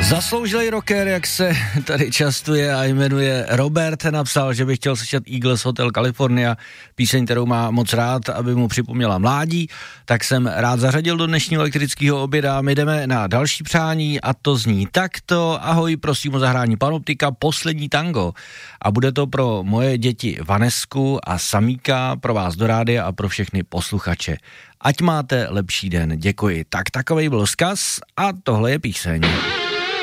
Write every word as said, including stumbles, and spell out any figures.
Zasloužilý rocker, jak se tady častuje a jmenuje Robert, napsal, že by chtěl slyšet Eagles Hotel California, píseň, kterou má moc rád, aby mu připomněla mládí, tak jsem rád zařadil do dnešního elektrického oběda. My jdeme na další přání a to zní takto. Ahoj, prosím o zahrání Panoptika, Poslední tango. A bude to pro moje děti Vanesku a Samíka, pro vás do rádia a pro všechny posluchače. Ať máte lepší den, děkuji. Tak takovej byl vzkaz a tohle je píseň.